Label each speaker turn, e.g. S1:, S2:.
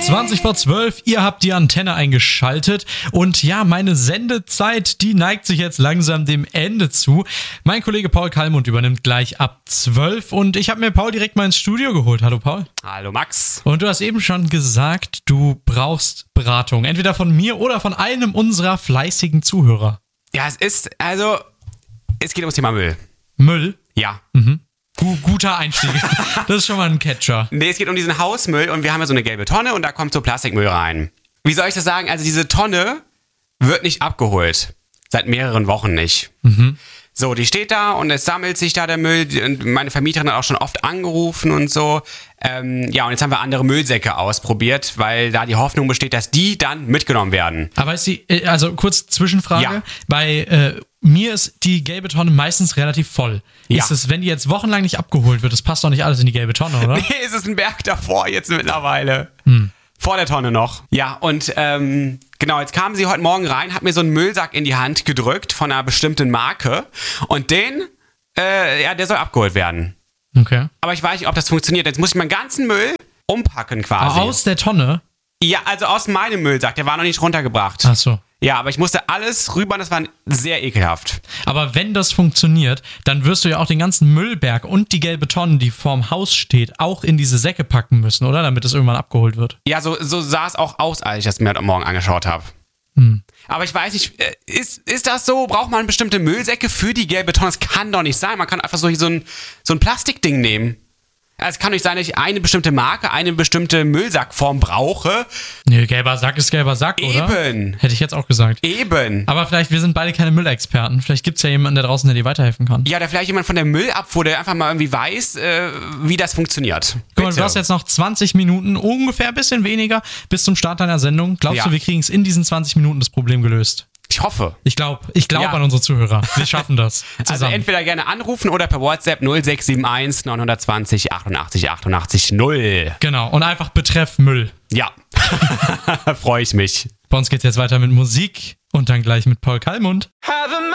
S1: 11:20, ihr habt die Antenne eingeschaltet und ja, meine Sendezeit, die neigt sich jetzt langsam dem Ende zu. Mein Kollege Paul Kallmund übernimmt gleich ab 12 und ich habe mir Paul direkt mal ins Studio geholt. Hallo Paul.
S2: Hallo Max.
S1: Und du hast eben schon gesagt, du brauchst Beratung, entweder von mir oder von einem unserer fleißigen Zuhörer.
S2: Ja, es geht ums Thema Müll.
S1: Müll?
S2: Ja.
S1: Guter Einstieg. Das ist schon mal ein Catcher.
S2: Nee, es geht um diesen Hausmüll und wir haben ja so eine gelbe Tonne und da kommt so Plastikmüll rein. Wie soll ich das sagen? Also diese Tonne wird nicht abgeholt. Seit mehreren Wochen nicht. So, die steht da und es sammelt sich da der Müll und meine Vermieterin hat auch schon oft angerufen und so. Und jetzt haben wir andere Müllsäcke ausprobiert, weil da die Hoffnung besteht, dass die dann mitgenommen werden.
S1: Aber ist die, also kurz Zwischenfrage,
S2: Ja.
S1: bei mir ist die gelbe Tonne meistens relativ voll.
S2: Ja.
S1: Ist es, wenn die jetzt wochenlang nicht abgeholt wird, das passt doch nicht alles in die gelbe Tonne, oder?
S2: Nee, es ist ein Berg davor jetzt mittlerweile. Vor der Tonne noch. Ja, und genau, jetzt kam sie heute Morgen rein, hat mir so einen Müllsack in die Hand gedrückt von einer bestimmten Marke und der soll abgeholt werden.
S1: Okay.
S2: Aber ich weiß nicht, ob das funktioniert. Jetzt muss ich meinen ganzen Müll umpacken quasi.
S1: Aus der Tonne?
S2: Ja, also aus meinem Müllsack, der war noch nicht runtergebracht.
S1: Ach so.
S2: Ja, aber ich musste alles rüber, das war sehr ekelhaft.
S1: Aber wenn das funktioniert, dann wirst du ja auch den ganzen Müllberg und die gelbe Tonne, die vorm Haus steht, auch in diese Säcke packen müssen, oder? Damit es irgendwann abgeholt wird.
S2: Ja, so sah es auch aus, als ich das mir heute Morgen angeschaut habe. Aber ich weiß nicht, ist das so? Braucht man bestimmte Müllsäcke für die gelbe Tonne? Das kann doch nicht sein. Man kann einfach so ein Plastikding nehmen. Also es kann nicht sein, dass ich eine bestimmte Marke, eine bestimmte Müllsackform brauche.
S1: Nee, gelber Sack ist gelber Sack, oder?
S2: Eben.
S1: Hätte ich jetzt auch gesagt.
S2: Eben.
S1: Aber vielleicht, wir sind beide keine Müllexperten. Vielleicht gibt es ja jemanden da draußen, der dir weiterhelfen kann.
S2: Ja, oder vielleicht jemand von der Müllabfuhr, der einfach mal irgendwie weiß, wie das funktioniert.
S1: Guck mal, du hast jetzt noch 20 Minuten, ungefähr ein bisschen weniger, bis zum Start deiner Sendung. Glaubst du, wir kriegen es in diesen 20 Minuten das Problem gelöst?
S2: Ich hoffe.
S1: Ich glaube
S2: Ja.
S1: an unsere Zuhörer. Wir schaffen das zusammen.
S2: Also entweder gerne anrufen oder per WhatsApp 0671 920 88 88 0.
S1: Genau, und einfach betreff Müll.
S2: Ja, freue ich mich.
S1: Bei uns geht's jetzt weiter mit Musik und dann gleich mit Paul Kallmund.
S3: Have a